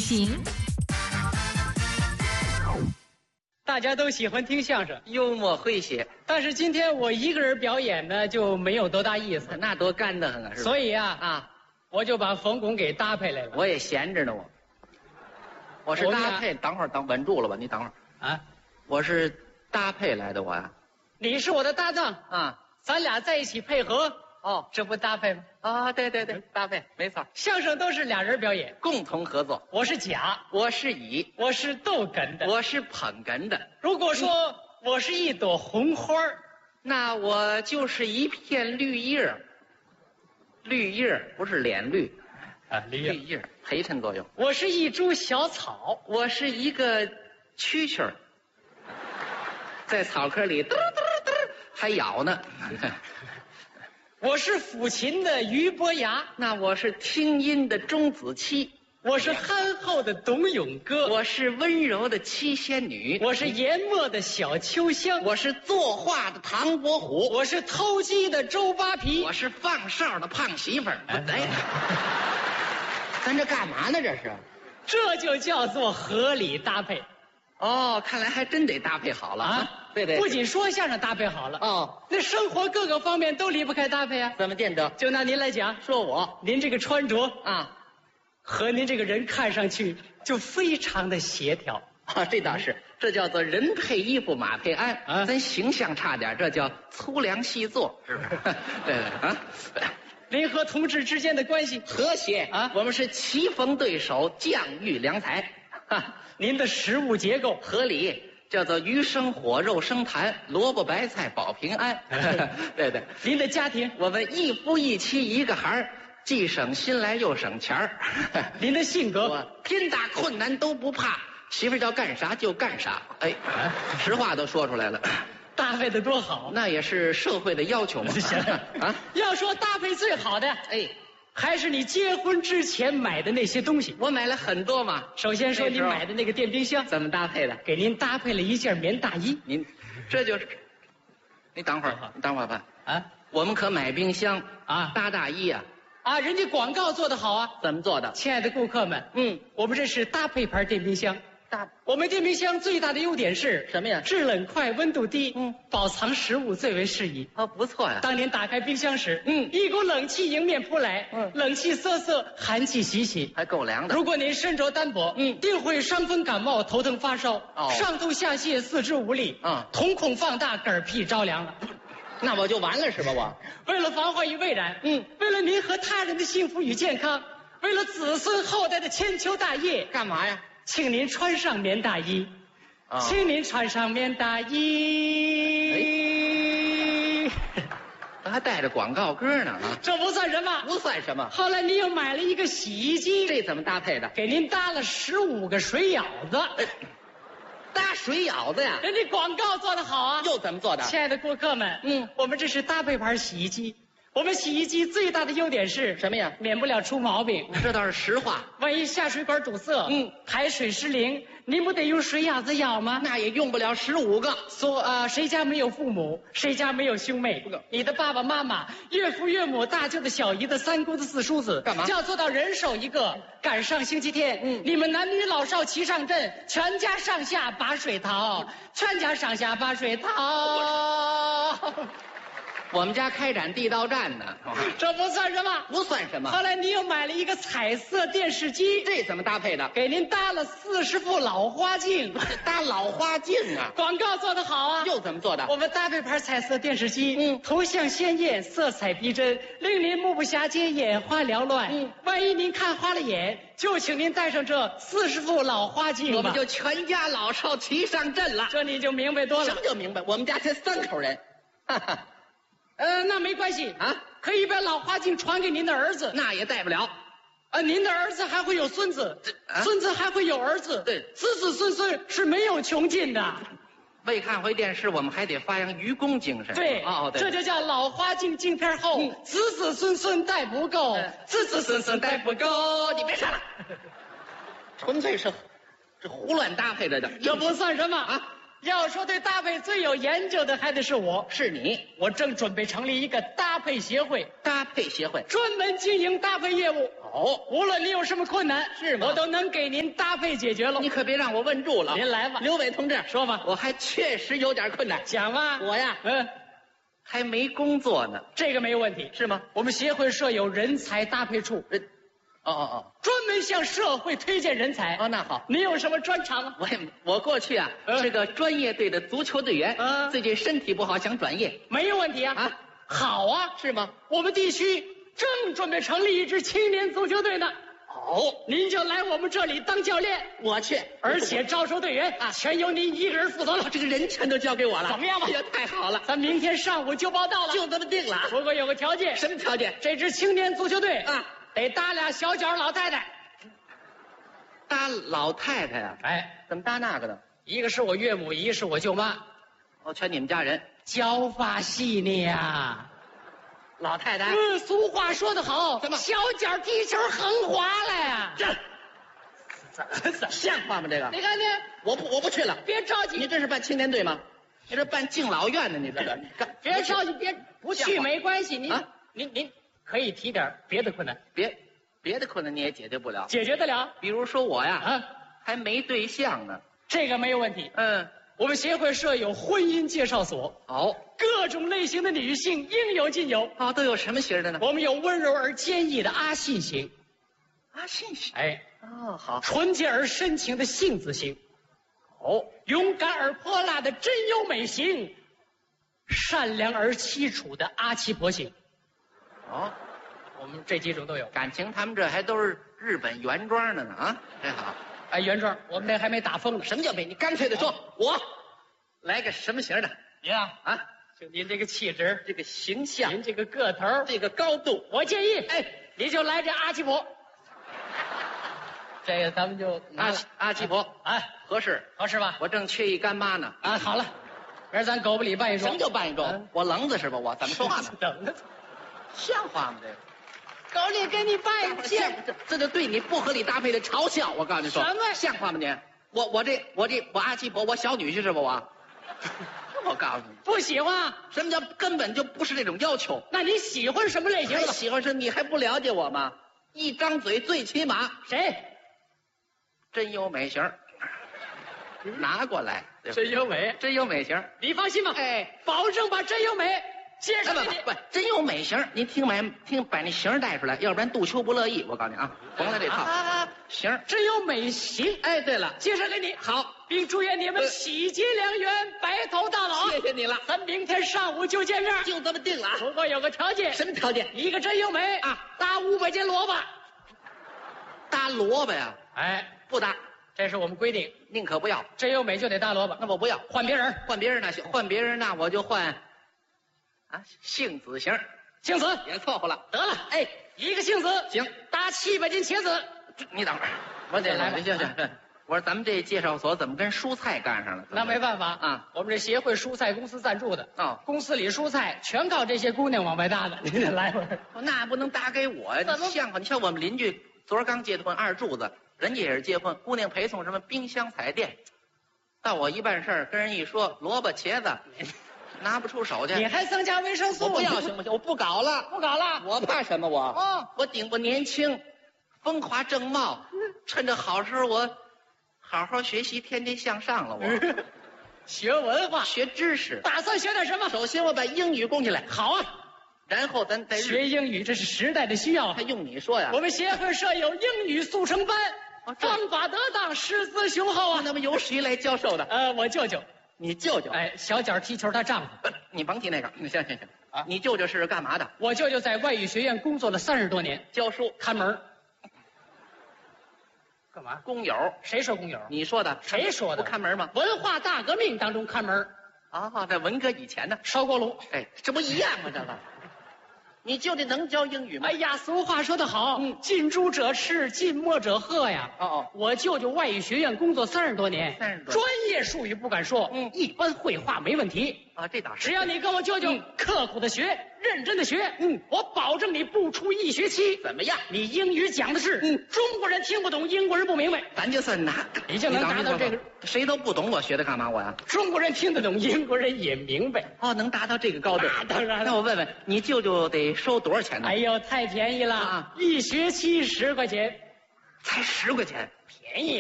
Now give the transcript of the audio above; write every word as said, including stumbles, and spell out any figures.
行。 大家都喜欢听相声， 幽默诙谐， 但是今天我一个人表演呢，就没有多大意思。 那多干得很啊！是吧？ 所以啊啊， 我就把冯巩给搭配来了。 我也闲着呢，我。我是搭配，等会儿等稳住了吧？你等会儿啊， 我是搭配来的，我呀。 你是我的搭档啊， 咱俩在一起配合， 哦， 这不搭配吗？ 啊，对对对，搭配没错。 相声都是俩人表演， 共同合作。 我是甲， 我是乙， 我是逗哏的， 我是捧哏的。 如果说我是一朵红花儿， 那我就是一片绿叶儿。绿叶儿不是脸绿， 啊，绿叶绿叶儿陪衬作用。 我是一株小草， 我是一个蛐蛐儿，在草坑里嘚嘚嘚还咬呢。 我是抚琴的俞伯牙， 那我是听音的钟子期， 我是憨厚的董永哥， 我是温柔的七仙女， 我是研墨的小秋香， 我是作画的唐伯虎， 我是偷鸡的周扒皮， 我是放哨的胖媳妇儿。哎，咱这干嘛呢？这是？ 这就叫做合理搭配。 哦，看来还真得搭配好了啊！对对， 不仅说相声搭配好了哦， 那生活各个方面都离不开搭配啊。 怎么见得？ 就拿您来讲， 说我您这个穿着啊， 和您这个人看上去就非常的协调啊，这倒是，这叫做人配衣服马配鞍啊。咱形象差点，这叫粗粮细作，是不是？对对啊。 您和同志之间的关系和谐啊，我们是棋逢对手，将遇良才。哈， 您的食物结构合理，叫做鱼生火，肉生痰，萝卜白菜保平安。对对， 您的家庭， 我们一夫一妻一个孩儿，既省心来又省钱儿。 您的性格， 我天大困难都不怕，媳妇叫干啥就干啥。哎，实话都说出来了。 搭配的多好， 那也是社会的要求嘛。 行啊， 要说搭配最好的， 哎， 还是你结婚之前买的那些东西。 我买了很多嘛。 首先说您买的那个电冰箱， 怎么搭配的？ 给您搭配了一件棉大衣。 您，这就是，你等会儿，你等会儿吧。 啊， 我们可买冰箱啊， 搭大衣啊。 啊，人家广告做得好啊。 怎么做的？ 亲爱的顾客们， 嗯， 我们这是搭配牌电冰箱。 大， 我们电冰箱最大的优点是什么呀？ 制冷快，温度低， 嗯， 保藏食物最为适宜。 哦，不错呀。 当您打开冰箱时， 嗯， 一股冷气迎面扑来， 嗯， 冷气瑟瑟，寒气袭袭， 还够凉的。 如果您身着单薄， 嗯， 定会伤风感冒、头疼发烧， 哦， 上吐下泻、四肢无力， 啊， 瞳孔放大、嗝屁着凉了。 那我就完了是吧？我为了防患于未然， 嗯， 为了您和他人的幸福与健康，为了子孙后代的千秋大业， 干嘛呀？ 请您穿上棉大衣， 啊， 请您穿上棉大衣。 还带着广告歌呢啊！ 这不算什么， 不算什么。 后来您又买了一个洗衣机， 这怎么搭配的？ 给您搭了十五个水舀子。 搭水舀子呀？ 人家广告做得好啊！ 又怎么做的？ 亲爱的顾客们， 嗯， 我们这是搭配牌洗衣机。我们洗衣机最大的优点是什么呀？ 免不了出毛病。 这倒是实话。 万一下水管堵塞， 嗯， 排水失灵，您不得用水舀子舀吗？ 那也用不了十五个。 说啊、呃，谁家没有父母？谁家没有兄妹？你的爸爸妈妈、岳父岳母、大舅子、小姨子、三姑子、四叔子， 干嘛？ 就要做到人手一个。赶上星期天， 嗯， 你们男女老少齐上阵，全家上下把水淘，全家上下把水淘。 我们家开展地道战呢， 这不算什么， 不算什么。 后来你又买了一个彩色电视机， 这怎么搭配的？ 给您搭了四十副老花镜， 搭老花镜啊！ 广告做得好啊！ 又怎么做的？ 我们搭配牌彩色电视机， 嗯， 头像鲜艳，色彩逼真，令您目不暇接，眼花缭乱。 嗯， 万一您看花了眼，就请您带上这四十副老花镜吧， 我们就全家老少齐上阵了。 这你就明白多了。 什么叫明白？我们家才三口人，哈哈。 呃，那没关系啊， 可以把老花镜传给您的儿子， 那也带不了。 啊，您的儿子还会有孙子，啊、孙子还会有儿子， 对， 子子孙孙是没有穷尽的。 为看回电视，我们还得发扬愚公精神。 对， 哦，对， 这就叫老花镜镜片厚，嗯、子子孙孙带不够，嗯、子子孙孙带不够。 你别傻了，纯粹是这胡乱搭配着的， 这不算什么啊。 要说对搭配最有研究的，还得是我。 是你， 我正准备成立一个搭配协会， 搭配协会专门经营搭配业务。 哦， 无论你有什么困难， 是吗我都能给您搭配解决了。 你可别让我问住了。 您来吧， 刘伟同志， 说吧， 我还确实有点困难。 讲吧。 我呀， 嗯， 还没工作呢， 这个没问题， 是吗？ 我们协会设有人才搭配处， 人，哦哦哦， 专门向社会推荐人才。 哦，那好。 您有什么专长啊？ 我也我过去啊、 嗯是个专业队的足球队员， 嗯最近身体不好想转业。 没有问题啊。 啊， 好啊， 是吗？ 我们地区正准备成立一支青年足球队呢。 哦， 您就来我们这里当教练， 我去， 而且招收队员啊全由您一个人负责了。 这个人全都交给我了， 怎么样吧哎呀，太好了， 咱明天上午就报到了， 就这么定了。 不过有个条件， 什么条件？ 这支青年足球队啊， 得搭俩小脚老太太。 搭老太太呀、 哎， 怎么搭那个呢？ 一个是我岳母，一个是我舅妈， 哦，全你们家人。 教发细腻呀。 老太太， 嗯，俗话说得好， 怎么小脚踢球横滑了呀？ 这怎怎像话吗？这个， 你看见？ 我不我不去了。 别着急， 你这是办青年队吗？你这办敬老院呢？你这个，你干别着急，别不去没关系，您啊您您可以提点别的困难， 别别的困难你也解决不了。 解决得了比如说我呀， 啊， 还没对象呢。 这个没有问题。 嗯， 我们协会设有婚姻介绍所， 好， 各种类型的女性应有尽有。 哦，都有什么型的呢？ 我们有温柔而坚毅的阿信型， 啊，信息。 哎， 哦，好， 纯洁而深情的杏子型， 哦， 勇敢而泼辣的真优美型，善良而凄楚的阿七婆型， 哦， 我们这几种都有。 感情他们这还都是日本原装的呢啊，真好。 哎，原装，我们这还没打封呢。 什么叫没？你干脆的说，我来个什么型的您啊， 啊？ 就您这个气质， 这个形象， 您这个个头， 这个高度， 我建议， 哎， 你就来这阿七婆。这个咱们就拿了阿七阿七婆， 哎， 合适。 合适吧？ 我正缺一干妈呢。 啊，好了，明儿咱狗不理办一什桩。 么叫办一桩嗯？ 我愣子是吧？我怎么说话呢？ 等着， 像话吗？这个。 狗里给你办一像件。 这这就对你不合理搭配的嘲笑。我告诉你说， 什么像话吗你？我我这我这我阿七婆，我小女婿是吧？我，我告诉你， 不喜欢？ 什么叫根本就不是这种要求。 那你喜欢什么类型还的？ 喜欢是你还不了解我吗？一张嘴最起码谁？ 真优美型儿，拿过来，对吧真优美， 真优美型儿。 你放心吧， 哎， 保证把真优美介哎绍给你。 不不不，真优美型儿，您听买听把那型儿带出来，要不然杜秋不乐意。我告诉你啊，甭来这套啊， 型儿。 真优美型， 哎，对了， 介绍给你。 好， 并祝愿你们呃喜结良缘，白头到老。 谢谢你了， 咱明天上午就见面。 就这么定了啊。 不过有个条件， 什么条件？ 一个真优美啊， 搭五百斤萝卜。 搭萝卜呀？ 哎， 不搭， 这是我们规定， 宁可不要。 真优美就得搭萝卜。 那我不要， 换别人， 换别人那行，换别人那我就换，啊，杏子型儿杏子也凑合了。 得了。哎，一个杏子行， 搭七百斤茄子。 你等会儿，我得来吧行行行。我说咱们这介绍所怎么跟蔬菜干上了？ 那没办法啊， 我们这协会蔬菜公司赞助的哦公司里蔬菜全靠这些姑娘往外搭的。您得来会儿。 那不能搭给我呀！ 怎么你像话？你像我们邻居昨儿刚结的婚，二柱子，人家也是结婚，姑娘陪送什么冰箱彩电，到我一办事儿，跟人一说萝卜茄子，拿不出手去。 你还增加维生素？ 我不要行不行？我不搞了， 不搞了。 我怕什么我？ 哦， 我顶我年轻，风华正茂，趁着好时候我好好学习，天天向上了。我学文化， 学知识， 打算学点什么？ 首先我把英语供起来， 好啊， 然后咱再学英语这是时代的需要。 还用你说呀？ 我们协会设有英语速成班， 哦这方法得当，师资雄厚啊。 那么由谁来教授的？ 呃，我舅舅， 你舅舅？ 哎，小脚踢球，她丈夫。 呃你甭提那个，行行行啊你舅舅是干嘛的？ 我舅舅在外语学院工作了三十多年， 教书， 看门儿。干嘛？ 工友。 谁说工友？ 你说的？ 谁说的？ 不看门吗？ 文化大革命当中看门儿， 啊，在文革以前呢。 烧锅炉。 哎，这不一样吗？这个，你舅舅能教英语吗？ 哎呀，俗话说得好， 嗯近朱者赤，近墨者黑呀。 哦哦， 我舅舅外语学院工作三十多年， 三十多年专业术语不敢说， 嗯一般绘画没问题。 啊，这倒是。 只要你跟我舅舅嗯刻苦的学， 认真的学。 嗯， 我保证你不出一学期。 怎么样？ 你英语讲的是， 嗯， 中国人听不懂，英国人不明白， 咱就算拿， 你就能达到这个。 谁都不懂，我学它干嘛？我呀， 中国人听得懂，英国人也明白。 哦，能达到这个高度？ 那当然了。 那我问问你，舅舅得收多少钱呢？ 哎呦，太便宜了， 啊， 一学期十块钱， 才十块钱， 便宜。